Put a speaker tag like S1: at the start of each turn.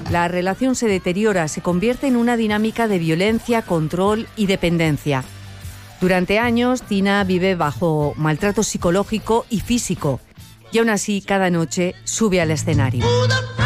S1: La relación se deteriora, se convierte en una dinámica de violencia, control y dependencia. Durante años, Tina vive bajo maltrato psicológico y físico, y aún así cada noche sube al escenario.